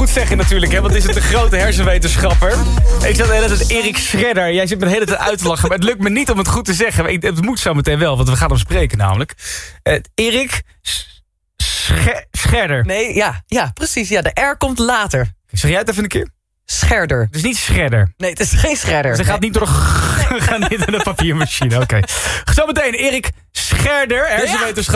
goed zeggen natuurlijk, hè, want het is een grote hersenwetenschapper. Ik zat de hele tijd Erik Scherder. Jij zit me de hele tijd uit te lachen, maar het lukt me niet om het goed te zeggen. Het moet zo meteen wel, want we gaan hem spreken namelijk. Erik Scherder. Nee, ja, precies. Ja, de R komt later. Zeg jij het even een keer? Scherder. Het is niet Scherder. Nee, het is geen Scherder. Ze gaat niet door gaat niet in de papiermachine, oké. Zometeen Erik Scherder, hersenwetenschapper.